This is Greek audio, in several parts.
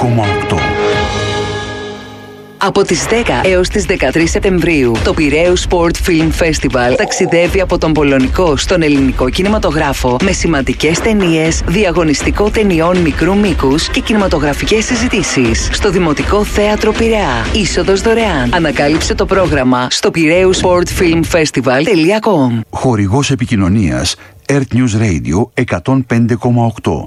Από τις 10 έως τις 13 Σεπτεμβρίου, το Πειραίους Sport Film Festival ταξιδεύει από τον πολωνικό στον ελληνικό κινηματογράφο με σημαντικές ταινίες, διαγωνιστικό ταινιών μικρού μήκους και κινηματογραφικές συζητήσεις. Στο Δημοτικό Θέατρο Πειραιά. Είσοδος δωρεάν. Ανακάλυψε το πρόγραμμα στο piraeussportfilmfestival.com. Χορηγός επικοινωνίας Earth News Radio 105,8.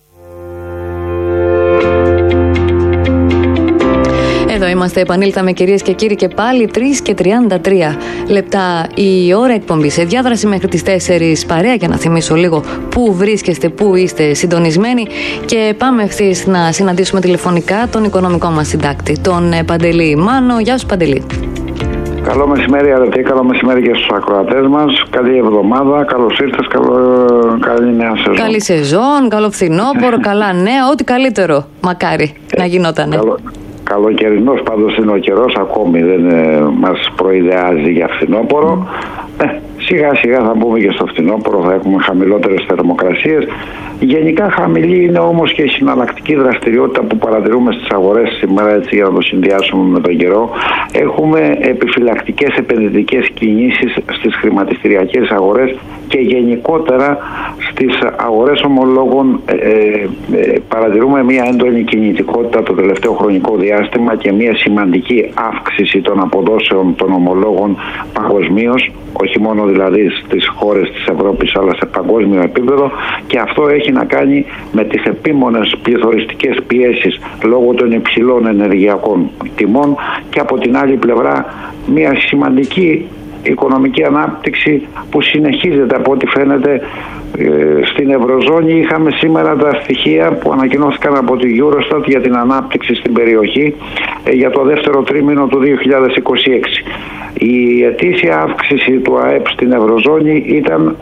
Εδώ είμαστε, επανήλθαμε κυρίες και κύριοι, και πάλι 3:33 λεπτά η ώρα εκπομπή. Σε διάδραση μέχρι τις 4 παρέα, για να θυμίσω λίγο πού βρίσκεστε, πού είστε συντονισμένοι, και πάμε ευθύς να συναντήσουμε τηλεφωνικά τον οικονομικό μας συντάκτη, τον Παντελή Μάνο. Γεια σου, Παντελή. Καλό μεσημέρι, αρετή, καλό μεσημέρι και στους ακροατές μας. Καλή εβδομάδα, καλώς ήρθες, καλή νέα σεζόν. Καλή σεζόν, καλό φθινόπωρο, καλά νέα, ό,τι καλύτερο μακάρι να γινότανε. Καλοκαιρινός πάντως είναι ο καιρός, ακόμη δεν μας προειδεάζει για φθινόπωρο. Σιγά σιγά θα μπούμε και στο φθινόπωρο, θα έχουμε χαμηλότερες θερμοκρασίες. Γενικά χαμηλή είναι όμως και η συναλλακτική δραστηριότητα που παρατηρούμε στις αγορές σήμερα, έτσι για να το συνδυάσουμε με τον καιρό. Έχουμε επιφυλακτικές επενδυτικές κινήσεις στις χρηματιστηριακές αγορές και γενικότερα στις αγορές ομολόγων παρατηρούμε μια έντονη κινητικότητα το τελευταίο χρονικό διάστημα και μια σημαντική αύξηση των αποδόσεων των ομολόγων παγκοσμίως, όχι μόνο δηλαδή στις χώρες της Ευρώπης αλλά σε παγκόσμιο επίπεδο, και αυτό έχει να κάνει με τις επίμονες πληθωριστικές πιέσεις λόγω των υψηλών ενεργειακών τιμών και από την άλλη πλευρά μια σημαντική οικονομική ανάπτυξη που συνεχίζεται από ό,τι φαίνεται στην Ευρωζώνη. Είχαμε σήμερα τα στοιχεία που ανακοινώθηκαν από τη Eurostat για την ανάπτυξη στην περιοχή για το δεύτερο τρίμηνο του 2026. Η ετήσια αύξηση του ΑΕΠ στην Ευρωζώνη ήταν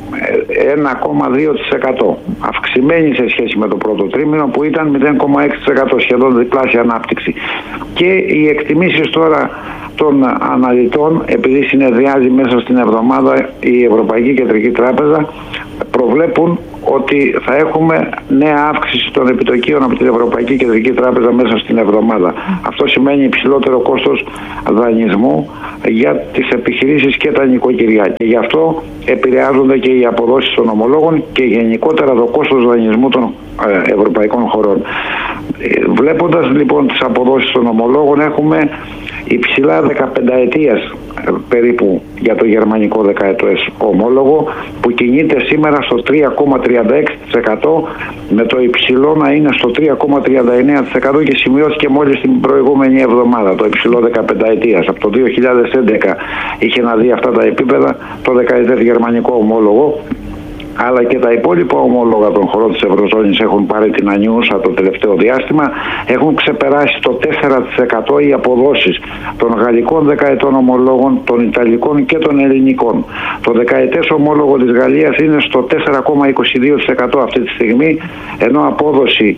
1,2%, αυξημένη σε σχέση με το πρώτο τρίμηνο που ήταν 0,6%, σχεδόν διπλάσια ανάπτυξη. Και οι εκτιμήσεις τώρα των αναλυτών, επειδή συνεδριάζει μέσα στην εβδομάδα η Ευρωπαϊκή Κεντρική Τράπεζα, προβλέπουν ότι θα έχουμε νέα αύξηση των επιτοκίων από την Ευρωπαϊκή Κεντρική Τράπεζα μέσα στην εβδομάδα. Αυτό σημαίνει υψηλότερο κόστος δανεισμού για τις επιχειρήσεις και τα νοικοκυριά. Και γι' αυτό επηρεάζονται και οι αποδόσεις των ομολόγων και γενικότερα το κόστος δανεισμού των ευρωπαϊκών χωρών. Βλέποντας λοιπόν τις αποδόσεις των ομολόγων, έχουμε υψηλά 15 ετίας περίπου για το γερμανικό δεκαετές ομόλογο που κινείται σήμερα στο 3,36%, με το υψηλό να είναι στο 3,39% και σημειώθηκε μόλις την προηγούμενη εβδομάδα το υψηλό 15 ετίας. Από το 2011 είχε να δει αυτά τα επίπεδα το δεκαετές γερμανικό ομόλογο, αλλά και τα υπόλοιπα ομόλογα των χωρών της Ευρωζώνης έχουν πάρει την ανιούσα το τελευταίο διάστημα. Έχουν ξεπεράσει το 4% οι αποδόσεις των γαλλικών δεκαετών ομολόγων, των ιταλικών και των ελληνικών. Το δεκαετές ομόλογο της Γαλλίας είναι στο 4,22% αυτή τη στιγμή, ενώ απόδοση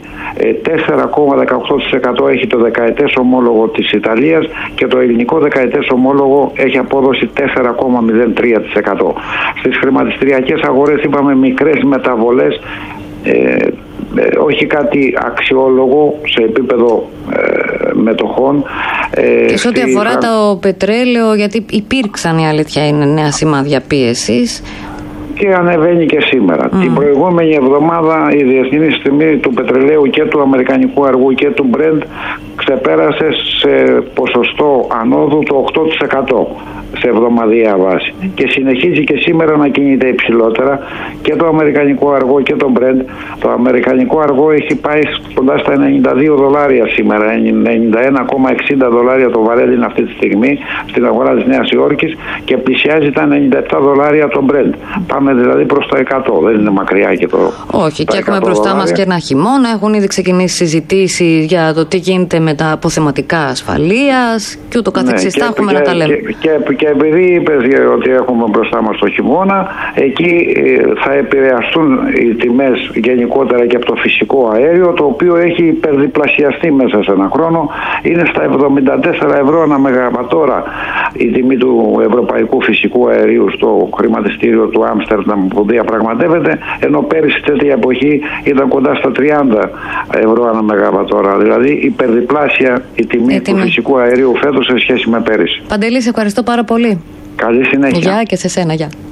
4,18% έχει το δεκαετές ομόλογο της Ιταλίας και το ελληνικό δεκαετές ομόλογο έχει απόδοση 4,03%. Στις χρηματιστηριακές αγορές είπαμε μικρές μεταβολές, όχι κάτι αξιόλογο σε επίπεδο μετοχών. Και σε ό,τι αφορά το πετρέλαιο, γιατί υπήρξαν, η αλήθεια είναι, νέα σημάδια πίεσης. Και ανεβαίνει και σήμερα. Την προηγούμενη εβδομάδα η διεθνής τιμή του πετρελαίου και του αμερικανικού αργού και του Brent ξεπέρασε σε ποσοστό ανόδου το 8% σε εβδομαδιαία βάση. Και συνεχίζει και σήμερα να κινείται υψηλότερα και το αμερικανικό αργό και το Brent. Το αμερικανικό αργό έχει πάει κοντά στα $92 σήμερα, $91,60 το βαρέλι είναι αυτή τη στιγμή στην αγορά της Νέας Υόρκης και πλησιάζει τα $97 το Brent. Πάμε δηλαδή προς τα 100, δεν είναι μακριά και το. Όχι, και έχουμε μπροστά μας και ένα χειμώνα. Έχουν ήδη ξεκινήσει συζητήσεις για το τι γίνεται με τα αποθεματικά ασφαλείας και ούτω καθεξής. Τα έχουμε να τα λέμε. Και επειδή είπες ότι έχουμε μπροστά μας το χειμώνα, εκεί θα επηρεαστούν οι τιμές γενικότερα και από το φυσικό αέριο, το οποίο έχει υπερδιπλασιαστεί μέσα σε ένα χρόνο. Είναι στα 74 ευρώ ανά μεγαβατόρα η τιμή του ευρωπαϊκού φυσικού αερίου στο χρηματιστήριο του Άμστερνταμ που διαπραγματεύεται, ενώ πέρυσι τέτοια εποχή ήταν κοντά στα 30 ευρώ ανά μεγαβατόρα. Δηλαδή υπερδιπλάσια η τιμή του φυσικού αερίου φέτος σε σχέση με πέρυσι. Παντελή, σε ευχαριστώ πάρα πολύ. Καλή συνέχεια. Γεια και σε σένα, γεια.